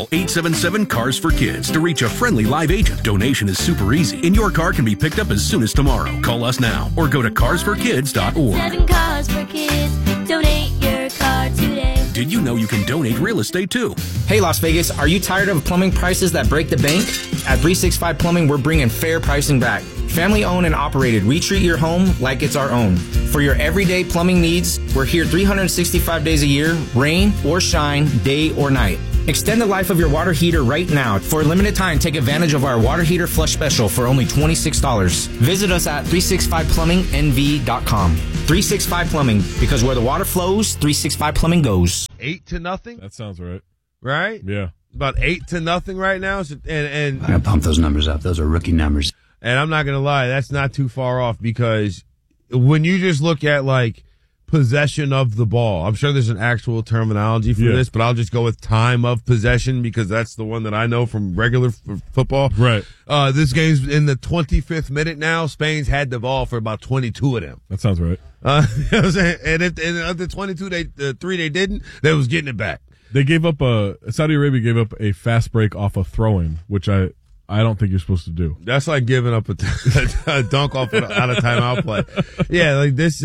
Call 877-CARS-FOR-KIDS to reach a friendly live agent. Donation is super easy, and your car can be picked up as soon as tomorrow. Call us now or go to carsforkids.org. 7 Cars for Kids. Donate your car today. Did you know you can donate real estate too? Hey, Las Vegas, are you tired of plumbing prices that break the bank? At 365 Plumbing, we're bringing fair pricing back. Family owned and operated, we treat your home like it's our own. For your everyday plumbing needs, we're here 365 days a year, rain or shine, day or night. Extend the life of your water heater right now. For a limited time, take advantage of our water heater flush special for only $26. Visit us at 365plumbingnv.com. 365 Plumbing, because where the water flows, 365 Plumbing goes. 8-0. That sounds right. Right? Yeah. About 8-0 right now. So, and I gotta pump those numbers up. Those are rookie numbers. And I'm not going to lie, that's not too far off, because when you just look at like possession of the ball, I'm sure there's an actual terminology for this, but I'll just go with time of possession because that's the one that I know from regular football. Right. This game's in the 25th minute now. Spain's had the ball for about 22 of them. That sounds right. You know what I'm saying? And if of the 22, three they didn't, they was getting it back. They gave up Saudi Arabia gave up a fast break off a throw-in, which I don't think you're supposed to do. That's like giving up a dunk off out of timeout play. Yeah, like this.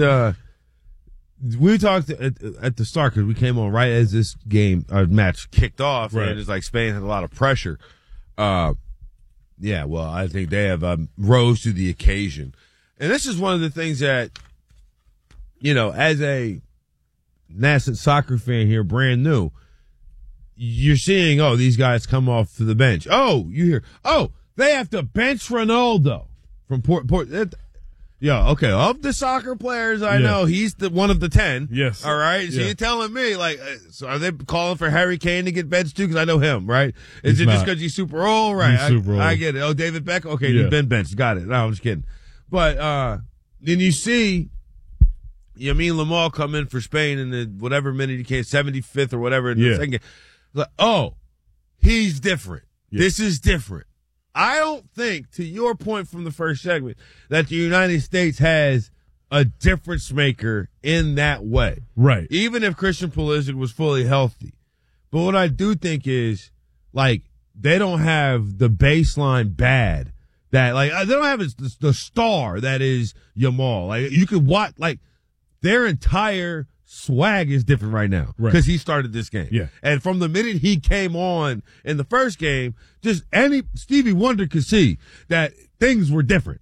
We talked at the start because we came on right as this match kicked off, right. And it's like Spain had a lot of pressure. Yeah, well, I think they have rose to the occasion, and this is one of the things that, you know, as a nascent soccer fan here, brand new, you're seeing, these guys come off to the bench. You hear, they have to bench Ronaldo from Port. Yeah, okay. Of the soccer players I know, he's one of the 10. Yes. All right. So you're telling me, like, so are they calling for Harry Kane to get benched too? Because I know him, right? Is it just because he's super old? Right. He's super old. I get it. David Beckham. Okay, he's been benched. Got it. No, I'm just kidding. But then you see Yamin Lamal come in for Spain in the whatever minute he came, 75th or whatever in the second game. Like, he's different. Yeah. This is different. I don't think, to your point from the first segment, that the United States has a difference maker in that way. Right. Even if Christian Pulisic was fully healthy. But what I do think is, like, they don't have the baseline bad that, like, they don't have the star that is Yamal. Like, you could watch, like, their entire swag is different right now because he started this game. Yeah. And from the minute he came on in the first game, just Stevie Wonder could see that things were different.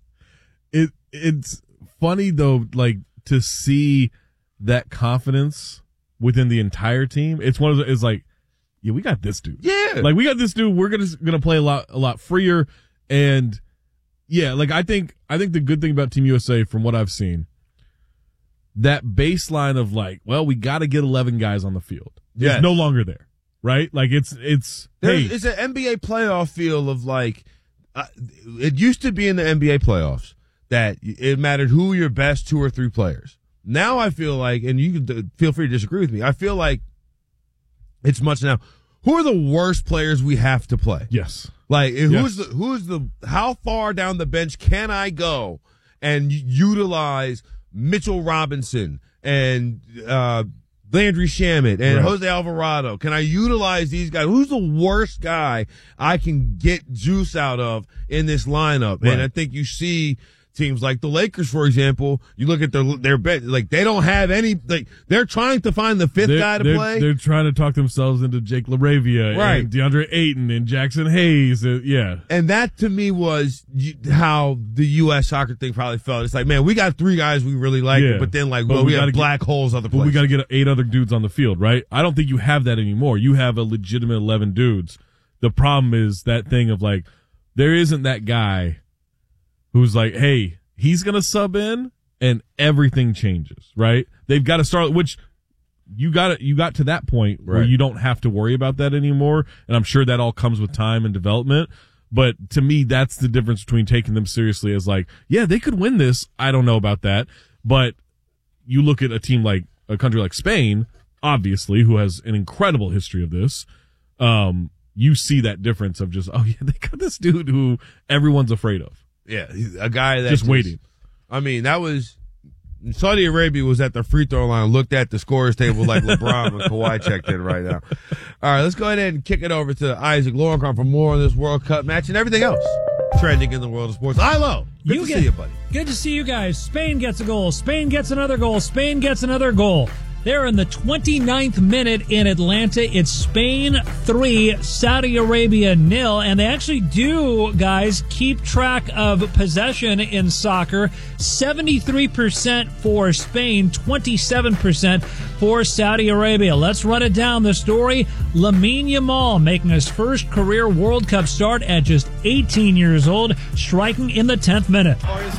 It's funny though, like, to see that confidence within the entire team. It's one of the, it's like, yeah, we got this dude. Yeah. Like, we got this dude. We're gonna play a lot freer. And yeah, like, I think the good thing about Team USA from what I've seen, that baseline of like, well, we got to get 11 guys on the field. It's no longer there, right? Like, it's an NBA playoff feel of like, it used to be in the NBA playoffs that it mattered who your best 2 or 3 players. Now I feel like, and you can feel free to disagree with me, I feel like it's much now, who are the worst players we have to play? Yes. Like, how far down the bench can I go and utilize Mitchell Robinson and Landry Shamet and Jose Alvarado? Can I utilize these guys? Who's the worst guy I can get juice out of in this lineup? Right. And I think you see teams like the Lakers, for example, you look at their bench, like, they don't have any, like, they're trying to find the fifth guy to play. They're trying to talk themselves into Jake LaRavia and DeAndre Ayton and Jackson Hayes. And that to me was how the U.S. soccer thing probably felt. It's like, man, we got 3 guys we really like, but then like, we have black holes other places. But we got to get 8 other dudes on the field, right? I don't think you have that anymore. You have a legitimate 11 dudes. The problem is that thing of like, there isn't that guy who's like, hey, he's going to sub in and everything changes, right? They've got to start, which you got to that point where you don't have to worry about that anymore. And I'm sure that all comes with time and development. But to me, that's the difference between taking them seriously as like, yeah, they could win this. I don't know about that. But you look at a country like Spain, obviously, who has an incredible history of this. You see that difference of just, they got this dude who everyone's afraid of. Yeah, a guy that's just waiting. I mean, that was Saudi Arabia was at the free throw line, looked at the scorers table like LeBron when Kawhi checked in right now. All right, let's go ahead and kick it over to Isaac Lowenkron for more on this World Cup match and everything else trending in the world of sports. Ilo, good to see you, buddy. Good to see you guys. Spain gets a goal. Spain gets another goal. Spain gets another goal. They're in the 29th minute in Atlanta. It's Spain 3, Saudi Arabia 0. And they actually do, guys, keep track of possession in soccer. 73% for Spain, 27% for Saudi Arabia. Let's run it down. The story, Lamine Yamal making his first career World Cup start at just 18 years old, striking in the 10th minute.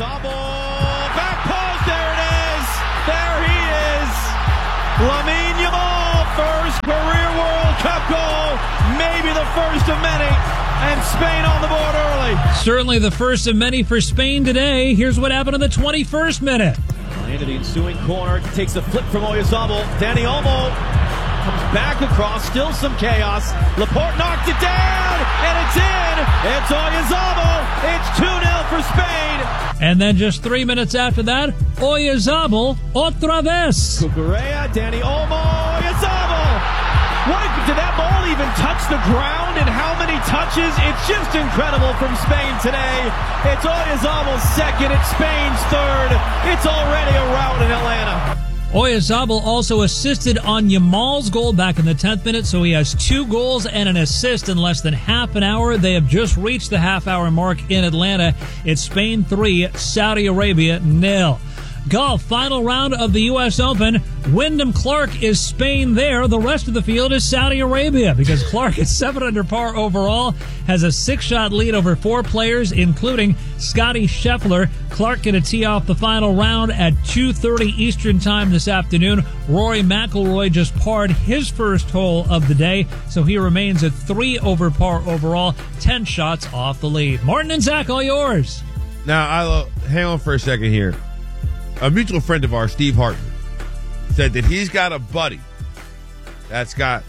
Back post, there it is. There he is. Lamine Yamal, first career World Cup goal, maybe the first of many, and Spain on the board early. Certainly the first of many for Spain today. Here's what happened in the 21st minute. Into the ensuing corner, takes a flip from Oyarzabal. Dani Olmo comes back across, still some chaos. Laporte knocked it down, and it's in. It's Oyarzabal. It's 2-0 for Spain. And then just 3 minutes after that, Oyarzabal otra vez. Cucurella, Dani Olmo, Oyarzabal. Did that ball even touch the ground, and how many touches? It's just incredible from Spain today. It's Oyarzabal's second, it's Spain's third. It's already a rout in Atlanta. Oyarzabal also assisted on Yamal's goal back in the 10th minute, so he has 2 goals and an assist in less than half an hour. They have just reached the half-hour mark in Atlanta. It's Spain 3, Saudi Arabia 0. Golf, final round of the U.S. Open. Wyndham Clark is Spain there. The rest of the field is Saudi Arabia because Clark is 7 under par overall, has a 6-shot lead over 4 players, including Scottie Scheffler. Clark going to tee off the final round at 2:30 Eastern time this afternoon. Rory McIlroy just parred his first hole of the day, so he remains at 3 over par overall, 10 shots off the lead. Martin and Zach, all yours. Now, hang on for a second here. A mutual friend of ours, Steve Hartman, said that he's got a buddy that's got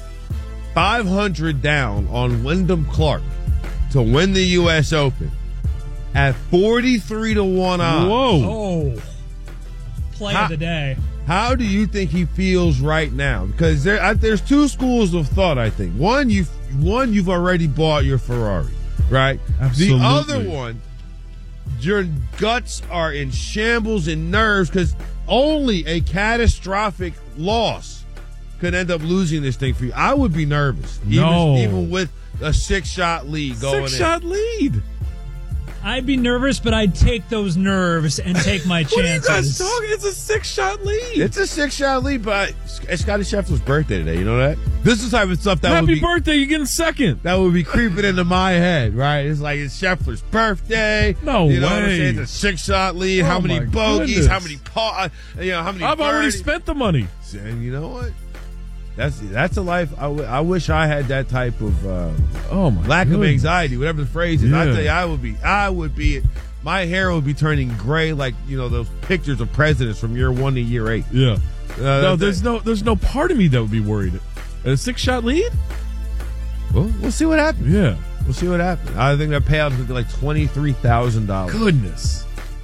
500 down on Wyndham Clark to win the U.S. Open at 43-1 odds. Whoa. Oh, play of the day. How do you think he feels right now? Because there's 2 schools of thought, I think. One, you've already bought your Ferrari, right? Absolutely. The other one, your guts are in shambles and nerves because only a catastrophic loss could end up losing this thing for you. I would be nervous, even with a 6-shot lead going in. 6-shot lead. I'd be nervous, but I'd take those nerves and take my chances. What are you guys talking? It's a 6-shot lead. It's a 6-shot lead, but it's Scottie Scheffler's birthday today. You know that? This is the type of stuff that Happy birthday, you're getting second. That would be creeping into my head, right? It's like it's Scheffler's birthday. No you know way. What I'm saying? It's a 6-shot lead. How many bogeys? Goodness. How many how many? I've already birdies? spent the money. And you know what? That's a life. I wish I had that type of lack of anxiety, whatever the phrase is. Yeah. I tell you, I would be. My hair would be turning gray, like those pictures of presidents from year 1 to year 8. Yeah. There's no part of me that would be worried. A 6-shot lead? Well, we'll see what happens. Yeah. We'll see what happens. I think that payout is going to be like $23,000. Goodness.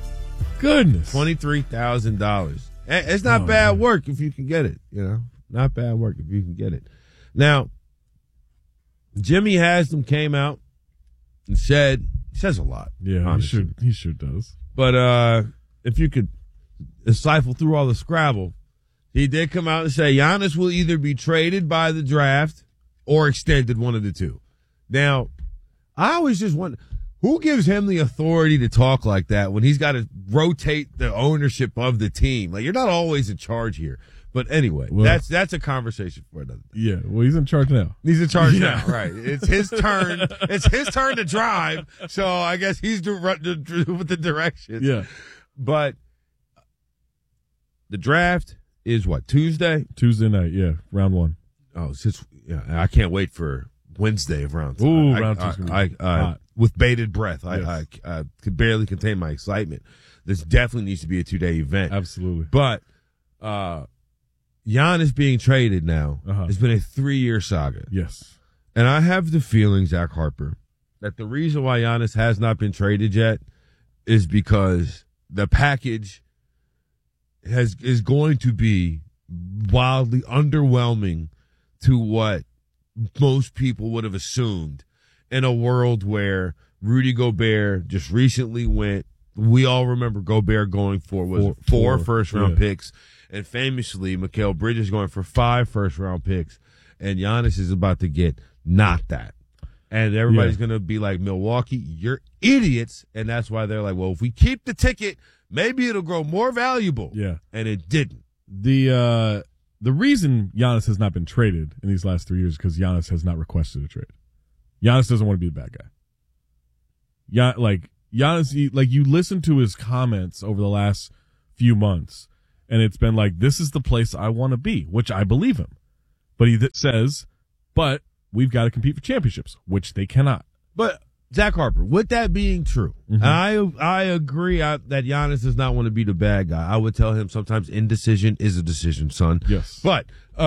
$23,000. It's not bad work if you can get it. Not bad work if you can get it. Now, Jimmy Haslam came out and says a lot. Yeah, honestly. he sure does. But if you could decipher through all the Scrabble, he did come out and say Giannis will either be traded by the draft or extended, one of the two. Now, I always just wonder, who gives him the authority to talk like that when he's got to rotate the ownership of the team? Like, you're not always in charge here. But anyway, that's a conversation for another day. Yeah, well, he's in charge now. He's in charge now, right? It's his turn. It's his turn to drive. So I guess he's with the directions. Yeah, but the draft is what, Tuesday? Tuesday night. Yeah, round 1. Oh, I can't wait for Wednesday of round 2. Ooh, round 2's gonna be hot. With bated breath. Yes. I could barely contain my excitement. This definitely needs to be a 2-day event. Absolutely. But Giannis being traded now has been a 3-year saga. Yes. And I have the feeling, Zach Harper, that the reason why Giannis has not been traded yet is because the package is going to be wildly underwhelming to what most people would have assumed in a world where Rudy Gobert just recently went. We all remember Gobert going for four first-round picks, and famously, Mikal Bridges going for 5 first-round picks, and Giannis is about to get not that. And everybody's going to be like, Milwaukee, you're idiots, and that's why they're like, well, if we keep the ticket, maybe it'll grow more valuable. Yeah. And it didn't. The reason Giannis has not been traded in these last 3 years is because Giannis has not requested a trade. Giannis doesn't want to be the bad guy. Giannis, you listen to his comments over the last few months, and it's been like, this is the place I want to be, which I believe him. But he says, but we've got to compete for championships, which they cannot. But, Zach Harper, with that being true, I agree that Giannis does not want to be the bad guy. I would tell him sometimes indecision is a decision, son. Yes. But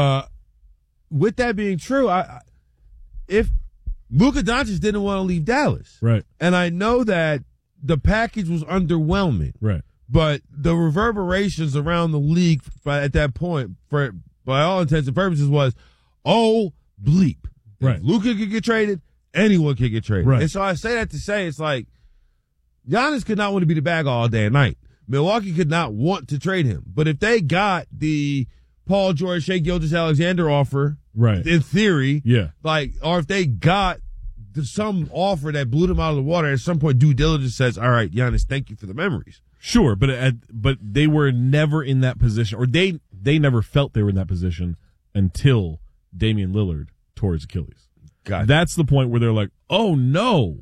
with that being true, if Luka Doncic didn't want to leave Dallas. Right. And I know that the package was underwhelming. Right. But the reverberations around the league at that point, by all intents and purposes, was, oh, bleep. Right. If Luka could get traded, anyone could get traded. Right. And so I say that to say, it's like, Giannis could not want to be the bag all day and night. Milwaukee could not want to trade him. But if they got the Paul George, Shai Gilgeous-Alexander offer, right, in theory, yeah, or if they got some offer that blew them out of the water, at some point due diligence says, all right, Giannis, thank you for the memories. Sure, but they were never in that position, or they never felt they were in that position until Damian Lillard tore his Achilles. Gotcha. That's the point where they're like, oh no,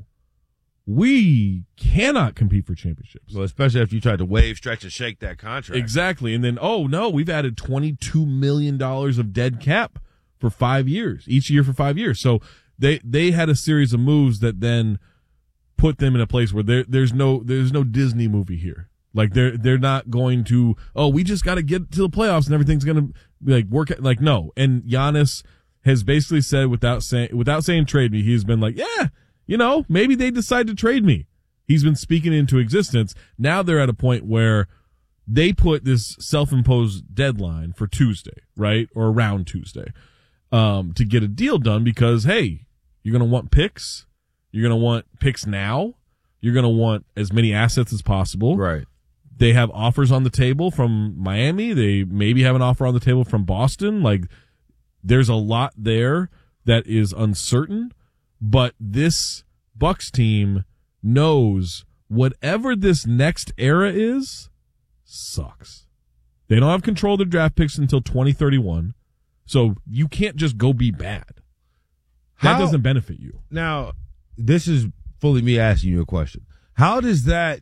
we cannot compete for championships. Well, especially after you tried to wave, stretch, and shake that contract. Exactly. And then, oh no, we've added $22 million of dead cap for 5 years, each year for 5 years. So they had a series of moves that then put them in a place where there's no Disney movie here. Like they're not going to, oh, we just got to get to the playoffs and everything's going to work. Like, no. And Giannis has basically said without saying trade me, he's been like, yeah, maybe they decide to trade me. He's been speaking into existence. Now they're at a point where they put this self-imposed deadline for Tuesday, right? Or around Tuesday, to get a deal done because, hey, you're going to want picks. You're going to want picks now. You're going to want as many assets as possible. Right. They have offers on the table from Miami. They maybe have an offer on the table from Boston. Like, there's a lot there that is uncertain, but this Bucks team knows whatever this next era is sucks. They don't have control of their draft picks until 2031, so you can't just go be bad. That doesn't benefit you. Now, this is fully me asking you a question. How does the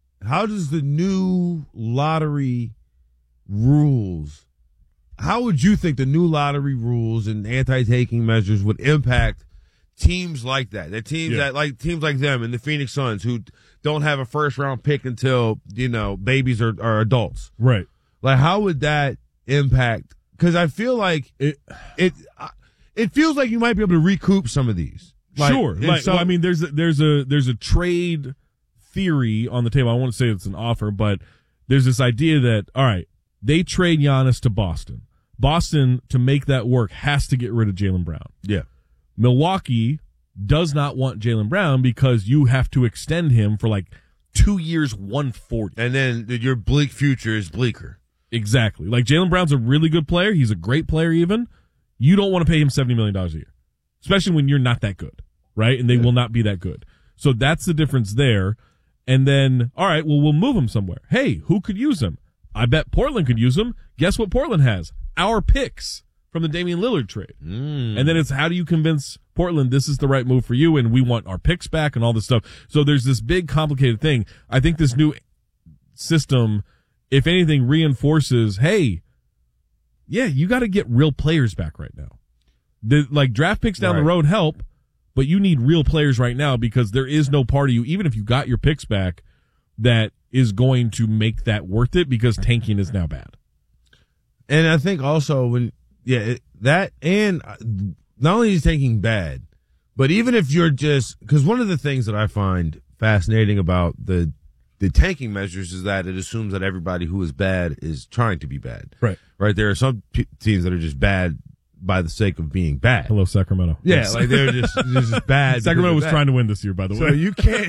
new lottery rules, how would you think the new lottery rules and anti-taking measures would impact teams like that? That teams teams like them and the Phoenix Suns who don't have a first round pick until, babies are adults. Right. Like, how would that impact? Because I feel like it feels like you might be able to recoup some of these. Sure. There's a trade theory on the table. I won't say it's an offer, but there's this idea that, all right, they trade Giannis to Boston. Boston, to make that work, has to get rid of Jaylen Brown. Yeah. Milwaukee does not want Jaylen Brown because you have to extend him for 2 years, $140. And then your bleak future is bleaker. Exactly. Jaylen Brown's a really good player. He's a great player even. You don't want to pay him $70 million a year, especially when you're not that good, right? And they will not be that good. So that's the difference there. And then, all right, well, we'll move him somewhere. Hey, who could use him? I bet Portland could use him. Guess what Portland has? Our picks from the Damian Lillard trade. And then it's, how do you convince Portland this is the right move for you and we want our picks back and all this stuff? So there's this big complicated thing. I think this new system, if anything, reinforces, hey, yeah, you got to get real players back right now. Draft picks down the road help, but you need real players right now because there is no part of you, even if you got your picks back, that is going to make that worth it because tanking is now bad. And I think also not only is tanking bad, but even if you're because one of the things that I find fascinating about the the tanking measures is that it assumes that everybody who is bad is trying to be bad. Right. Right. There are some teams that are just bad by the sake of being bad. Hello, Sacramento. Yeah, Yes. like they're just bad. Sacramento was trying to win this year, by the way. So you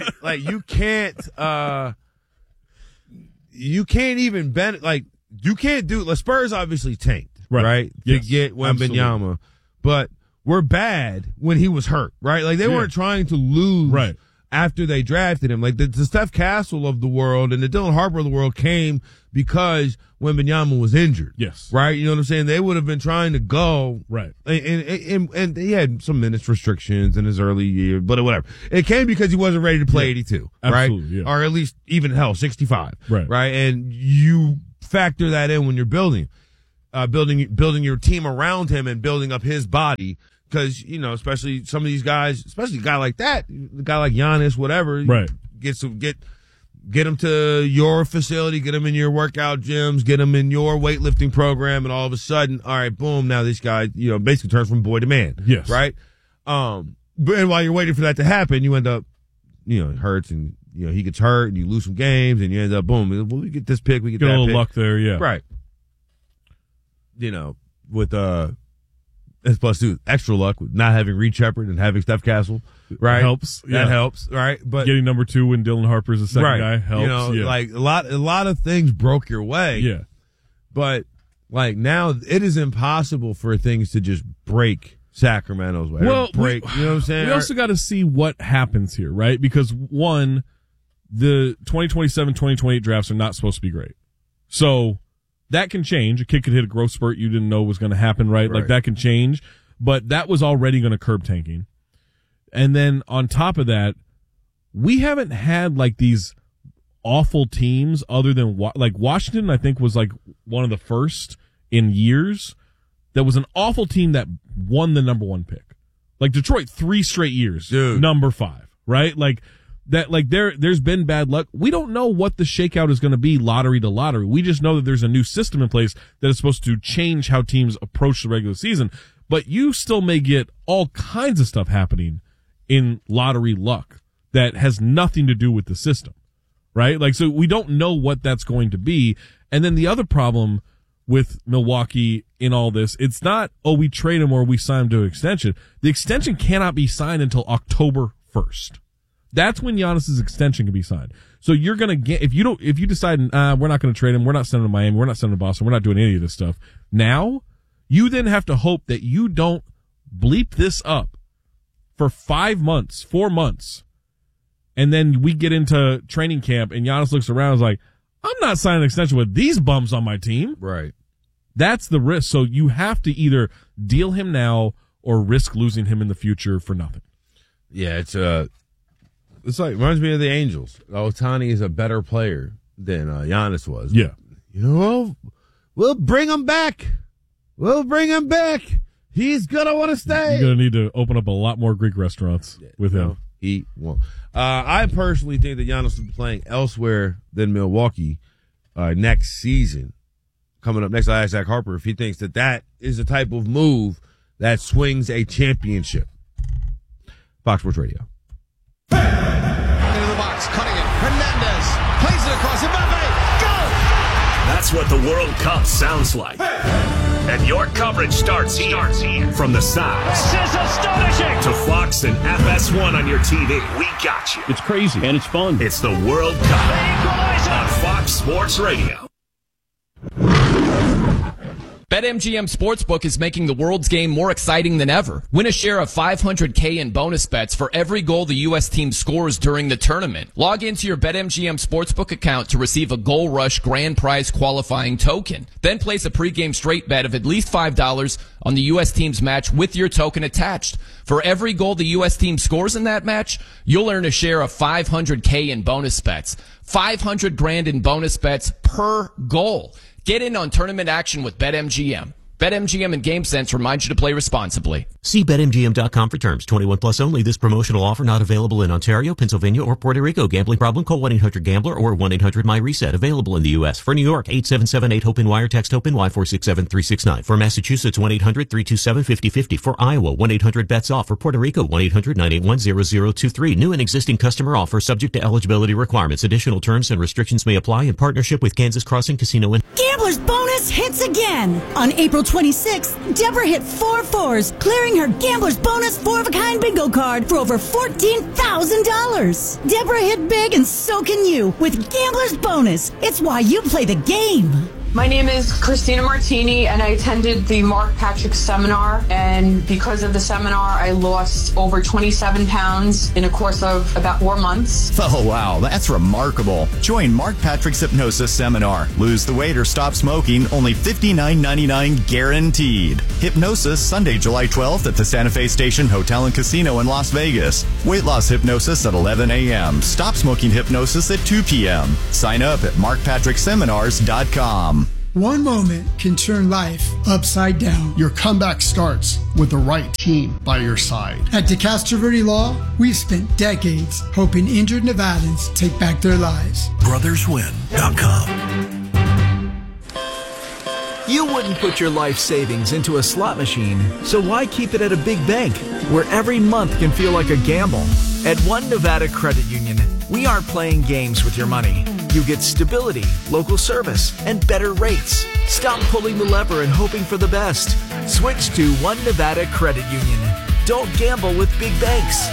can't even bend, like, you can't do, the Spurs obviously tanked, right? Yes, to get Wembanyama, but we're bad when he was hurt, right? Like, they weren't trying to lose after they drafted him. Like, the Steph Castle of the world and the Dylan Harper of the world came because Wembanyama was injured. Yes. Right? You know what I'm saying? They would have been trying to go. Right. And he had some minutes restrictions in his early year, but whatever. It came because he wasn't ready to play 82. Absolutely, right? Or at least even 65. Right. Right. And you factor that in when you're building your team around him and building up his body. Because, you know, especially some of these guys, especially a guy like that, a guy like Giannis, whatever, get him to your facility, get him in your workout gyms, get him in your weightlifting program, and all of a sudden, all right, boom, now this guy, you know, basically turns from boy to man. Yes. Right? But and while you're waiting for that to happen, you end up, you know, it hurts and, you know, he gets hurt and you lose some games and you end up, boom, well, we get this pick, we get that a little pick. luck there, yeah. Right. You know, with, and plus, dude, extra luck with not having Reed Shepherd and having Steph Castle, right? Helps. That helps, right? But getting number 2 when Dylan Harper's the second guy helps. You know, like a lot of things broke your way. Yeah. But like now, it is impossible for things to just break Sacramento's way. Well, you know what I'm saying? We also got to see what happens here, right? Because one, the 2027-2028 drafts are not supposed to be great, so that can change. A kid could hit a growth spurt you didn't know was going to happen, right? Like that can change, but that was already going to curb tanking. And then on top of that, we haven't had like these awful teams other than like Washington, I think was like one of the first in years that was an awful team that won the number 1 pick. Like Detroit 3 straight years, dude. Number 5, right? Like that, like there's been bad luck. We don't know what the shakeout is going to be lottery to lottery. We just know that there's a new system in place that is supposed to change how teams approach the regular season. But you still may get all kinds of stuff happening in lottery luck that has nothing to do with the system, right? Like, so we don't know what that's going to be. And then the other problem with Milwaukee in all this, it's not, we trade him or we sign him to an extension. The extension cannot be signed until October 1st. That's when Giannis's extension can be signed. So you're going to get, if you decide, we're not going to trade him, we're not sending him to Miami, we're not sending him to Boston, we're not doing any of this stuff. Now, you then have to hope that you don't bleep this up for 4 months. And then we get into training camp and Giannis looks around and is like, I'm not signing an extension with these bums on my team. Right. That's the risk. So you have to either deal him now or risk losing him in the future for nothing. Yeah, it's like, reminds me of the Angels. Ohtani is a better player than Giannis was. Yeah. You know, we'll bring him back. He's going to want to stay. You're going to need to open up a lot more Greek restaurants with him. No, he won't. I personally think that Giannis will be playing elsewhere than Milwaukee next season. Coming up next, I asked Zach Harper if he thinks that is the type of move that swings a championship. Fox Sports Radio. Into the box, cutting it. Hernandez plays it across. Mbappe, go! That's what the World Cup sounds like. And your coverage starts here. From the sides. This is astonishing. To Fox and FS1 on your TV. We got you. It's crazy and it's fun. It's the World Cup on Fox Sports Radio. BetMGM Sportsbook is making the world's game more exciting than ever. Win a share of $500K in bonus bets for every goal the U.S. team scores during the tournament. Log into your BetMGM Sportsbook account to receive a Goal Rush grand prize qualifying token. Then place a pregame straight bet of at least $5 on the U.S. team's match with your token attached. For every goal the U.S. team scores in that match, you'll earn a share of $500K in bonus bets. $500,000 in bonus bets per goal. Get in on tournament action with BetMGM. BetMGM and GameSense remind you to play responsibly. See BetMGM.com for terms. 21 plus only. This promotional offer not available in Ontario, Pennsylvania, or Puerto Rico. Gambling problem? Call 1-800-GAMBLER or 1-800-MyReset. Available in the U.S. For New York, 877-8-HOPE-NY or text HOPE-NY 467-369. For Massachusetts, 1-800-327-5050. For Iowa, 1-800-BETS-OFF. For Puerto Rico, 1-800-981-0023. New and existing customer offer subject to eligibility requirements. Additional terms and restrictions may apply in partnership with Kansas Crossing Casino and Gambler's Bonus hits again. On April 26th, Deborah hit 4 fours, clearing her Gambler's Bonus 4-of-a-kind bingo card for over $14,000. Deborah hit big and so can you with Gambler's Bonus. It's why you play the game. My name is Christina Martini, and I attended the Mark Patrick seminar, and because of the seminar, I lost over 27 pounds in a course of about 4 months. Oh, wow, that's remarkable. Join Mark Patrick's Hypnosis Seminar. Lose the weight or stop smoking, only $59.99 guaranteed. Hypnosis, Sunday, July 12th at the Santa Fe Station Hotel and Casino in Las Vegas. Weight loss hypnosis at 11 a.m. Stop smoking hypnosis at 2 p.m. Sign up at markpatrickseminars.com. One moment can turn life upside down. Your comeback starts with the right team by your side. At DeCastro Verde Law, we've spent decades hoping injured Nevadans take back their lives. BrothersWin.com. You wouldn't put your life savings into a slot machine, so why keep it at a big bank where every month can feel like a gamble? At One Nevada Credit Union, we aren't playing games with your money. You get stability, local service, and better rates. Stop pulling the lever and hoping for the best. Switch to One Nevada Credit Union. Don't gamble with big banks.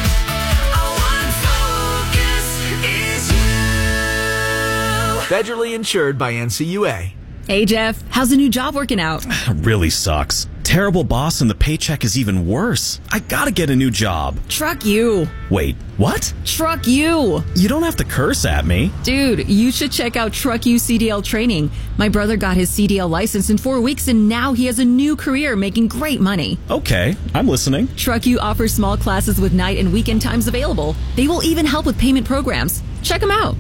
Federally insured by NCUA. Hey, Jeff, how's the new job working out? Really sucks. Terrible boss and the paycheck is even worse. I gotta get a new job. Truck you. Wait, what? Truck you. You don't have to curse at me. Dude, you should check out Truck You CDL training. My brother got his CDL license in 4 weeks and now he has a new career making great money. Okay, I'm listening. Truck You offers small classes with night and weekend times available. They will even help with payment programs. Check them out.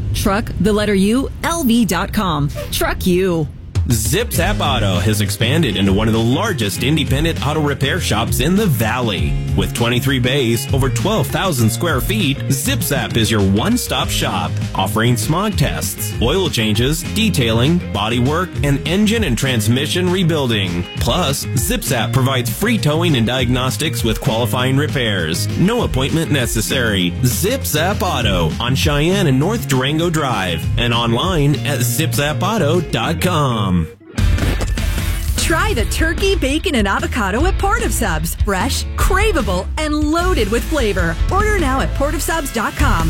LV.com. Truck You. Zip Zap Auto has expanded into one of the largest independent auto repair shops in the Valley. With 23 bays, over 12,000 square feet, Zip Zap is your one-stop shop, offering smog tests, oil changes, detailing, body work, and engine and transmission rebuilding. Plus, Zip Zap provides free towing and diagnostics with qualifying repairs. No appointment necessary. Zip Zap Auto on Cheyenne and North Durango Drive and online at zipzapauto.com. Try the turkey, bacon, and avocado at Port of Subs. Fresh, craveable, and loaded with flavor. Order now at portofsubs.com.